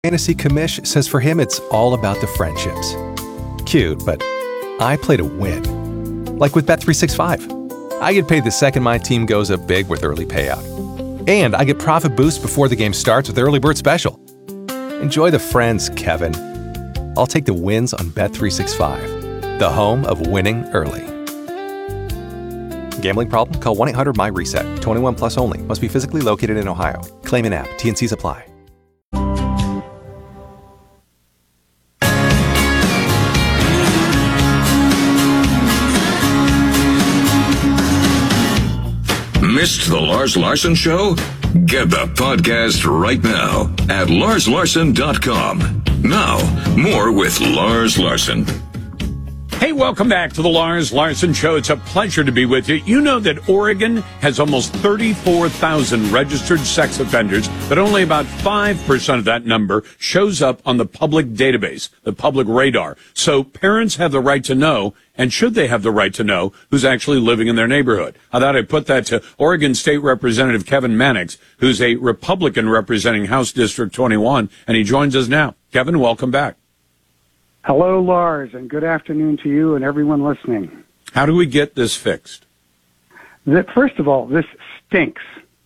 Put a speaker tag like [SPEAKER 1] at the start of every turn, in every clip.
[SPEAKER 1] Fantasy commish says for him it's all about the friendships. Cute, but I play to win. Like with Bet365. I get paid the second my team goes up big with early payout. And I get profit boost before the game starts with Early Bird Special. Enjoy the friends, Kevin. I'll take the wins on Bet365, the home of winning early. Gambling problem? Call 1-800-MY-RESET. 21 plus only. Must be physically located in Ohio. Claim in app. T&Cs apply.
[SPEAKER 2] Missed the Lars Larson Show? Get the podcast right now at larslarson.com. Now, more with Lars Larson.
[SPEAKER 3] Hey, welcome back to the Lars Larson Show. It's a pleasure to be with you. You know that Oregon has almost 34,000 registered sex offenders, but only about 5% of that number shows up on the public database, the public radar. So parents have the right to know, and should they have the right to know, who's actually living in their neighborhood. I thought I'd put that to Oregon State Representative Kevin Mannix, who's a Republican representing House District 21, and he joins us now. Kevin, welcome back.
[SPEAKER 4] Hello, Lars, and good afternoon to you and everyone listening.
[SPEAKER 3] How do we get this fixed?
[SPEAKER 4] First of all, this stinks.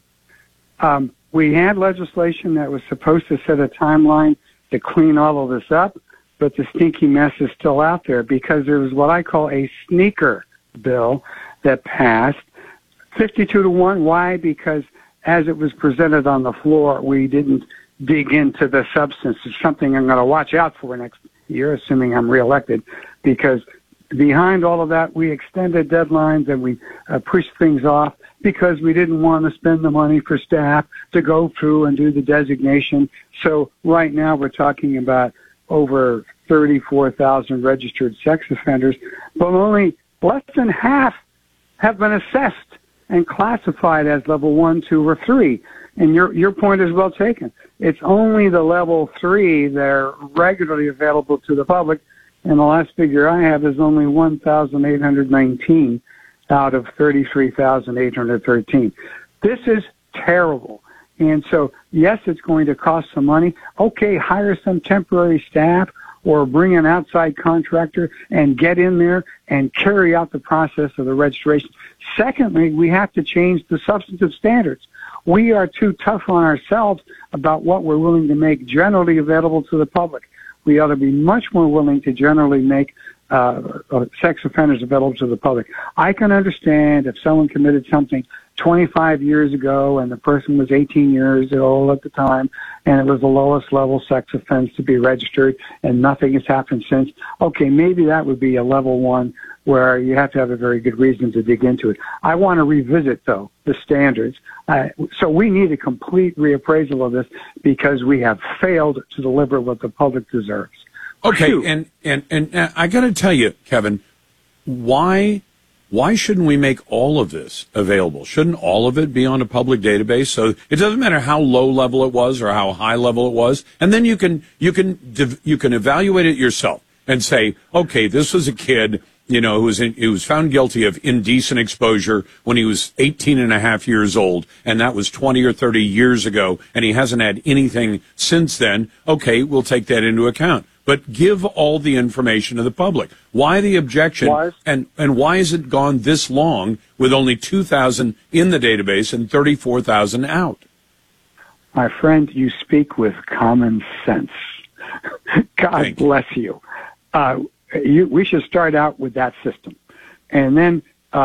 [SPEAKER 4] We had legislation that was supposed to set a timeline to clean all of this up, but the stinky mess is still out there because there was what I call a sneaker bill that passed 52-1. Why? Because as it was presented on the floor, we didn't dig into the substance. It's something I'm going to watch out for next year, assuming I'm reelected, because behind all of that, we extended deadlines and we pushed things off because we didn't want to spend the money for staff to go through and do the designation. So right now we're talking about over 34,000 registered sex offenders, but only less than half have been assessed and classified as level 1, 2, or 3. And your point is well taken. It's only the level 3 that are regularly available to the public, and the last figure I have is only 1,819 out of 33,813. This is terrible. And so, yes, it's going to cost some money. Okay, hire some temporary staff or bring an outside contractor and get in there and carry out the process of the registration. Secondly, we have to change the substantive standards. We are too tough on ourselves about what we're willing to make generally available to the public. We ought to be much more willing to generally make sex offenders available to the public. I can understand if someone committed something 25 years ago and the person was 18 years old at the time and it was the lowest level sex offense to be registered and nothing has happened since. Okay, maybe that would be a level 1 where you have to have a very good reason to dig into it. I want to revisit, though, the standards. So we need a complete reappraisal of this because we have failed to deliver what the public deserves.
[SPEAKER 3] Okay, and I got to tell you, Kevin, why shouldn't we make all of this available? Shouldn't all of it be on a public database? So it doesn't matter how low level it was or how high level it was, and then you can evaluate it yourself and say, okay, this was a kid, you know, who was found guilty of indecent exposure when he was 18 and a half years old, and that was 20 or 30 years ago, and he hasn't had anything since then. Okay, we'll take that into account. But give all the information to the public. Why the objection? And why has it gone this long with only 2,000 in the database and 34,000 out?
[SPEAKER 4] My friend, you speak with common sense. God bless you. We should start out with that system. And then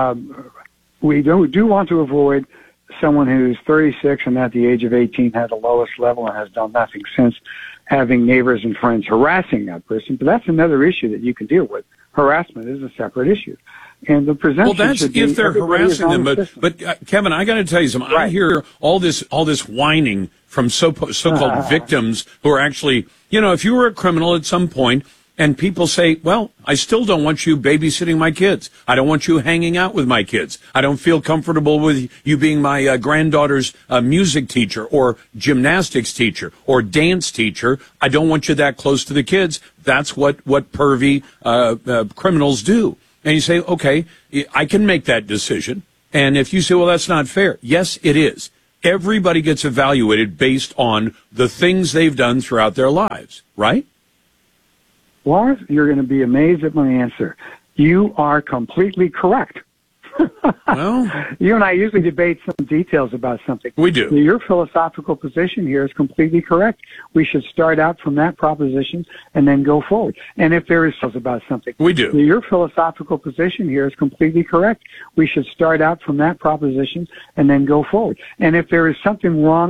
[SPEAKER 4] we do want to avoid someone who's 36 and at the age of 18 had the lowest level and has done nothing since, having neighbors and friends harassing that person. But that's another issue that you can deal with. Harassment is a separate issue. And the presumption
[SPEAKER 3] well, that's if they're harassing them. But Kevin, I got to tell you something. Right. I hear all this whining from so-called victims who are actually, you know, if you were a criminal at some point, and people say, well, I still don't want you babysitting my kids. I don't want you hanging out with my kids. I don't feel comfortable with you being my granddaughter's music teacher or gymnastics teacher or dance teacher. I don't want you that close to the kids. That's what pervy criminals do. And you say, okay, I can make that decision. And if you say, well, that's not fair. Yes, it is. Everybody gets evaluated based on the things they've done throughout their lives, right?
[SPEAKER 4] Lars, you're going to be amazed at my answer. You are completely correct.
[SPEAKER 3] Well,
[SPEAKER 4] you and I usually debate some details about something.
[SPEAKER 3] We do.
[SPEAKER 4] Your philosophical position here is completely correct. We should start out from that proposition and then go forward. And if there is about something,
[SPEAKER 3] we do.
[SPEAKER 4] Your philosophical position here is completely correct. We should start out from that proposition and then go forward. And if there is something wrong